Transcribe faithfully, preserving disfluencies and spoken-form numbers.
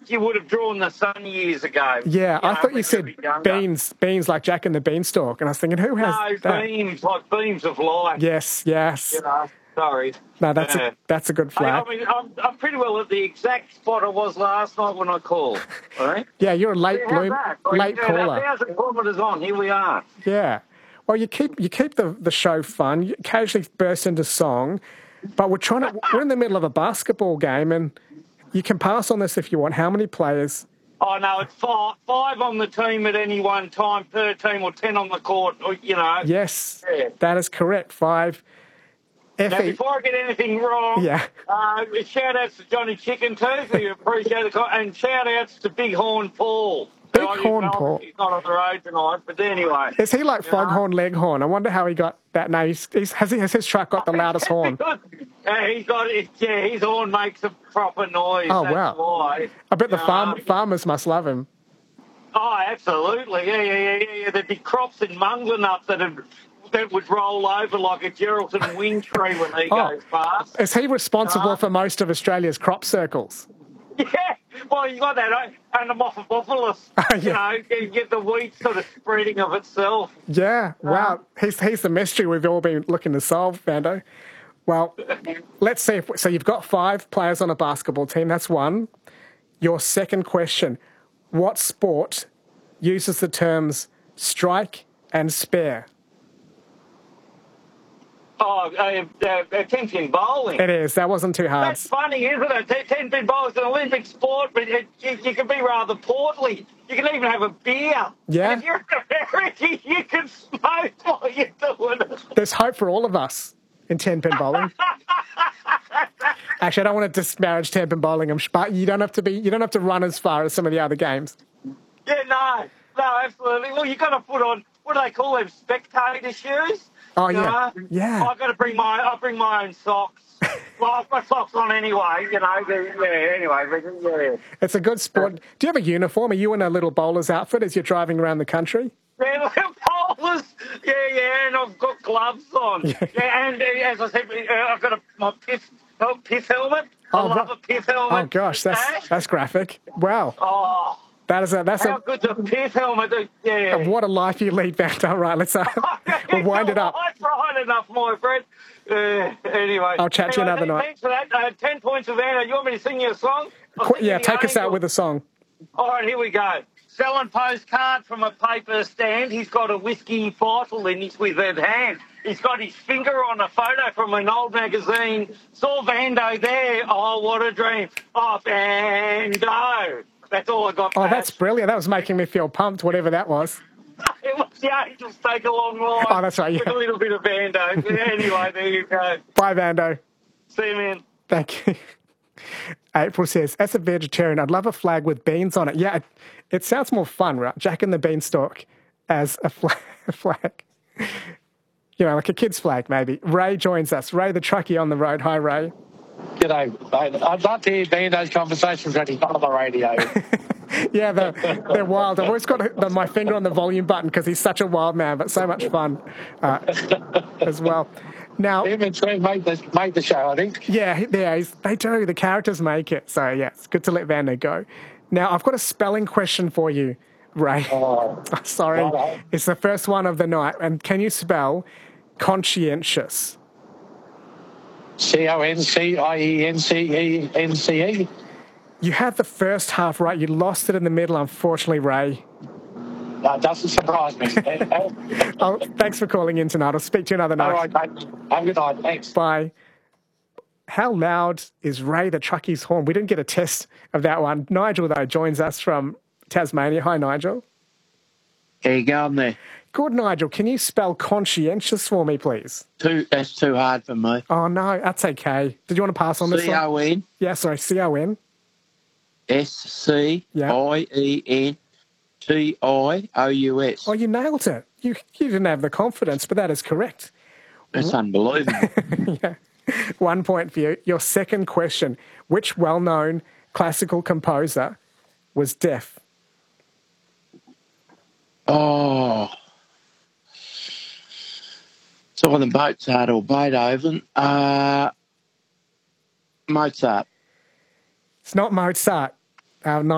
you would have drawn the Sun years ago. Yeah, you I know, thought you when said were younger. beans, beans like Jack and the Beanstalk, and I was thinking, who has No, that? beams, like beams of light. Yes, yes. You know, sorry. No, that's Yeah. a that's a good I, flag. I mean, I'm, I'm pretty well at the exact spot I was last night when I called. All right? Yeah, you're a late How's bloom, that? late Yeah, caller. A thousand kilometres on, here we are. Yeah. Well, you keep you keep the, the show fun. You occasionally burst into song, but we're trying to we're in the middle of a basketball game, and you can pass on this if you want. How many players? Oh, no, it's five, five on the team at any one time per team, or ten on the court, or, you know. Yes, Yeah. that is correct. Five. Now, Effie. before I get anything wrong, Yeah. uh, shout-outs to Johnny Chicken, too, for you appreciate it, and shout-outs to Big Horn Paul. Big You know, Horn he's not- Paul. He's not on the road tonight, but anyway. Is he like You know? Foghorn Leghorn? I wonder how he got that name. He's, he's, has, he, has his truck got the loudest horn? Yeah, he's got it. Yeah, his horn makes a proper noise. Oh, that's wow. Why. I bet the You farm, know? farmers must love him. Oh, absolutely. Yeah, yeah, yeah, yeah, yeah. There'd be crops in Munglenup that would, that would roll over like a Geraldton wing tree when he Oh. goes past. Is he responsible Uh, for most of Australia's crop circles? Yeah, well, you got that, eh? And the Mophopopulus, Yeah. you know, you get the wheat sort of spreading of itself. Yeah, wow. He's, he's the mystery we've all been looking to solve, Vando. Well, let's see. If, so you've got five players on a basketball team. That's one. Your second question, what sport uses the terms strike and spare? Oh, uh, uh, ten-pin bowling. It is. That wasn't too hard. That's funny, isn't it? Ten-pin bowling is an Olympic sport, but it, you, you can be rather portly. You can even have a beer. Yeah. And if you're in America, you can smoke while you're doing it. There's hope for all of us in ten-pin bowling. Actually, I don't want to disparage ten-pin bowling, but you don't have to be. You don't have to run as far as some of the other games. Yeah, no, no, absolutely. Well, you got to put on, what do they call them, spectator shoes? Oh, You yeah. know? Yeah. I've got to bring my, I bring my own socks. Well, I've got socks on anyway, you know. Yeah, anyway, but, yeah. It's a good sport. Do you have a uniform? Are you in a little bowler's outfit as you're driving around the country? Yeah, little bowlers. Yeah, yeah, and I've got gloves on. Yeah. Yeah, and uh, as I said, uh, I've got a my piff, oh, piff helmet. I Oh, love right. a piff helmet. Oh gosh, that's that's graphic. Wow, Oh, that is a that's how a good's a piff helmet? Uh, Yeah. what a life you lead, Vando. All right, let's uh, we'll wind it up. That's right enough, my friend. Uh, anyway. I'll chat to you Anyway, another night. Thanks for that. Uh, ten points of Anna. You want me to sing you a song? I'll Qu- sing you yeah, the take us out Angel. with a song. All right, here we go. Selling postcard from a paper stand. He's got a whiskey bottle in his withered hand. He's got his finger on a photo from an old magazine. Saw Vando there. Oh, what a dream. Oh, Vando. That's all I got. Oh, Pat. that's brilliant. That was making me feel pumped, whatever that was. It was the Angels Take a Long Ride. Oh, that's right, yeah. With a little bit of Vando. Anyway, there you go. Bye, Vando. See you, man. Thank you. April says, as a vegetarian, I'd love a flag with beans on it. Yeah, it, it sounds more fun, right? Jack and the Beanstalk as a flag. A flag. You know, like a kid's flag, maybe. Ray joins us. Ray, the truckie on the road. Hi, Ray. G'day, mate. I'd love to hear Bando's conversations when he's not on the radio. Yeah, they're, they're wild. I've always got the, my finger on the volume button because he's such a wild man, but so much fun uh, as well. Now, Him and Trent make the, make the show, I think. yeah, yeah, he's, they do. The characters make it. So, yeah, it's good to let Vando go. Now, I've got a spelling question for you, Ray. Oh, Sorry. righto. It's the first one of the night. And can you spell conscientious? C O N C I E N C E N C E. You had the first half right. You lost it in the middle, unfortunately, Ray. That doesn't surprise me. Oh, thanks for calling in tonight. I'll speak to you another night. All right, mate. Have a good night. Thanks. Bye. How loud is Ray the truckie's horn? We didn't get a test of that one. Nigel, though, joins us from Tasmania. Hi, Nigel. How you going there? Good, Nigel. Can you spell conscientious for me, please? Too, that's too hard for me. Oh, no, that's okay. Did you want to pass on this C one? O N Yeah, sorry, C O N. S C I E N T I O U S. Oh, you nailed it. You, you didn't have the confidence, but that is correct. That's unbelievable. Yeah. One point for you. Your second question. Which well-known classical composer was deaf? Oh. It's either Mozart or Beethoven. Uh, Mozart. It's not Mozart. Uh,